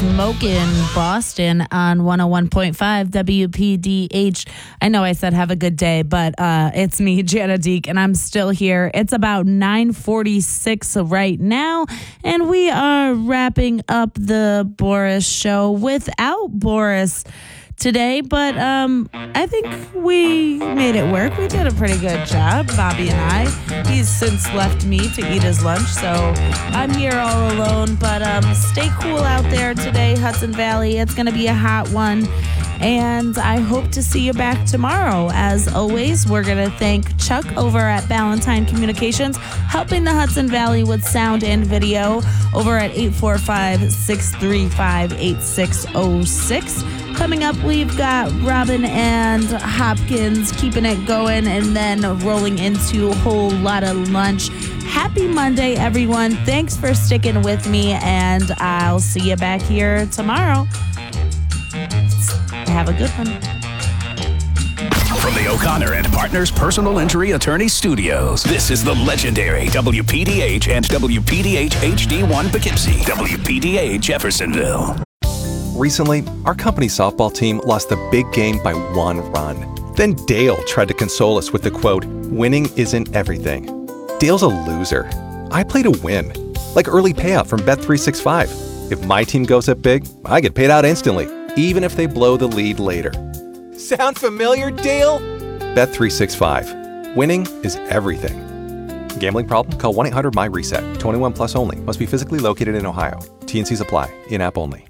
smoking Boston on 101.5 WPDH. I know I said have a good day, but it's me, Jana Deek, and I'm still here. It's about 9:46 right now, and we are wrapping up the Boris show without Boris today, but I think we made it work. We did a pretty good job, Bobby and I. He's since left me to eat his lunch, so I'm here all alone, but stay cool out there today, Hudson Valley. It's going to be a hot one, and I hope to see you back tomorrow. As always, we're going to thank Chuck over at Valentine Communications, helping the Hudson Valley with sound and video over at 845-635-8606. Coming up, we've got Robin and Hopkins keeping it going and then rolling into a whole lot of lunch. Happy Monday, everyone. Thanks for sticking with me, and I'll see you back here tomorrow. Have a good one. From the O'Connor and Partners Personal Injury Attorney Studios, this is the legendary WPDH and WPDH HD1 Poughkeepsie, WPDH Jeffersonville. Recently, our company softball team lost the big game by 1 run. Then Dale tried to console us with the quote, "Winning isn't everything." Dale's a loser. I play to win, like early payout from Bet365. If my team goes up big, I get paid out instantly, even if they blow the lead later. Sound familiar, Dale? Bet365. Winning is everything. Gambling problem? Call 1-800-MY-RESET. 21 plus only. Must be physically located in Ohio. T&Cs apply. In-app only.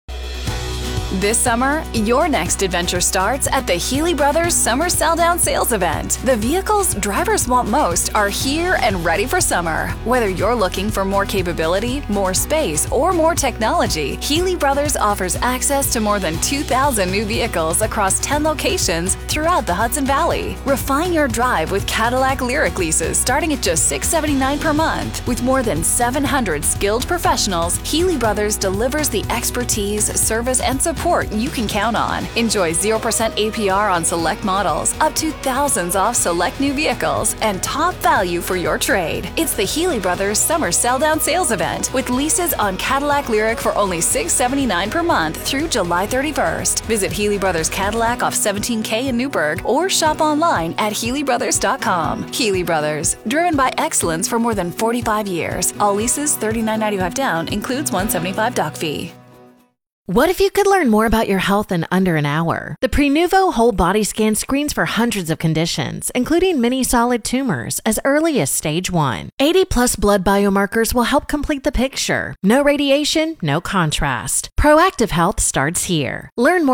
This summer, your next adventure starts at the Healy Brothers Summer Sell-Down Sales Event. The vehicles drivers want most are here and ready for summer. Whether you're looking for more capability, more space, or more technology, Healy Brothers offers access to more than 2,000 new vehicles across 10 locations throughout the Hudson Valley. Refine your drive with Cadillac Lyric leases starting at just $679 per month. With more than 700 skilled professionals, Healy Brothers delivers the expertise, service, and support you can count on. Enjoy 0% APR on select models, up to thousands off select new vehicles, and top value for your trade. It's the Healy Brothers Summer Sell-Down Sales Event with leases on Cadillac Lyric for only $679 per month through July 31st. Visit Healy Brothers Cadillac off 17K in Newburgh or shop online at HealyBrothers.com. Healy Brothers, driven by excellence for more than 45 years. All leases $39.95 down, includes $175 doc fee. What if you could learn more about your health in under an hour? The Prenuvo Whole Body Scan screens for hundreds of conditions, including many solid tumors, as early as stage 1. 80-plus blood biomarkers will help complete the picture. No radiation, no contrast. Proactive Health starts here. Learn more